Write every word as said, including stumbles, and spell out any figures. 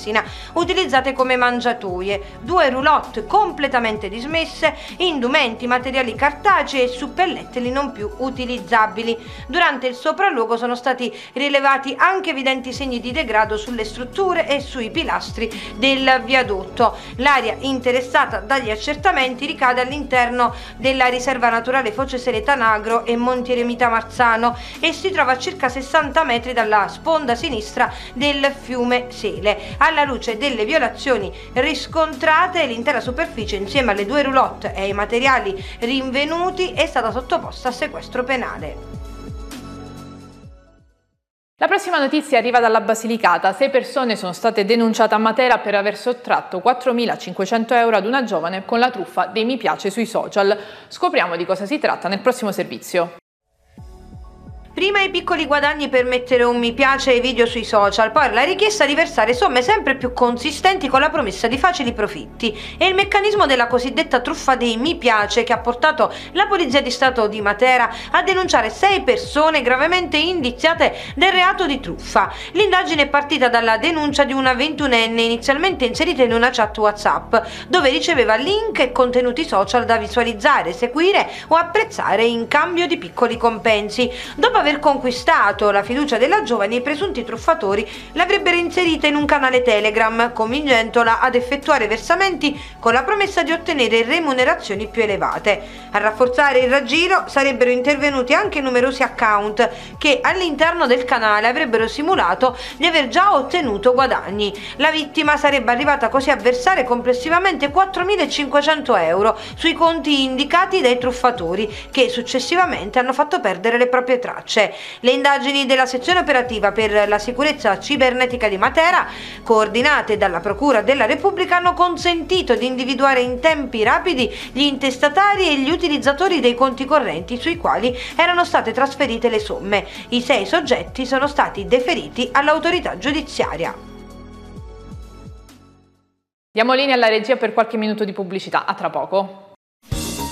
Messina utilizzate come mangiatoie, due roulotte completamente dismesse, indumenti, materiali cartacei e suppellettili non più utilizzabili. Durante il sopralluogo sono stati rilevati anche evidenti segni di degrado sulle strutture e sui pilastri del viadotto. L'area interessata dagli accertamenti ricade all'interno della riserva naturale Foce Sele-Tanagro e Monti Eremita Marzano e si trova a circa sessanta metri dalla sponda sinistra del fiume Sele. Alla luce delle violazioni riscontrate, l'intera superficie insieme alle due roulotte e ai materiali rinvenuti è stata sottoposta a sequestro penale. La prossima notizia arriva dalla Basilicata. Sei persone sono state denunciate a Matera per aver sottratto quattromilacinquecento euro ad una giovane con la truffa dei mi piace sui social. Scopriamo di cosa si tratta nel prossimo servizio. Prima i piccoli guadagni per mettere un mi piace ai video sui social, poi la richiesta di versare somme sempre più consistenti con la promessa di facili profitti. È il meccanismo della cosiddetta truffa dei mi piace che ha portato la Polizia di Stato di Matera a denunciare sei persone gravemente indiziate del reato di truffa. L'indagine è partita dalla denuncia di una ventunenne inizialmente inserita in una chat WhatsApp, dove riceveva link e contenuti social da visualizzare, seguire o apprezzare in cambio di piccoli compensi. Dopo aver conquistato la fiducia della giovane, i presunti truffatori l'avrebbero inserita in un canale Telegram, convincendola ad effettuare versamenti con la promessa di ottenere remunerazioni più elevate. A rafforzare il raggiro sarebbero intervenuti anche numerosi account che all'interno del canale avrebbero simulato di aver già ottenuto guadagni. La vittima sarebbe arrivata così a versare complessivamente quattromilacinquecento euro sui conti indicati dai truffatori, che successivamente hanno fatto perdere le proprie tracce. Le indagini della sezione operativa per la sicurezza cibernetica di Matera, coordinate dalla Procura della Repubblica, hanno consentito di individuare in tempi rapidi gli intestatari e gli utilizzatori dei conti correnti sui quali erano state trasferite le somme. I sei soggetti sono stati deferiti all'autorità giudiziaria. Diamo linea alla regia per qualche minuto di pubblicità. A tra poco.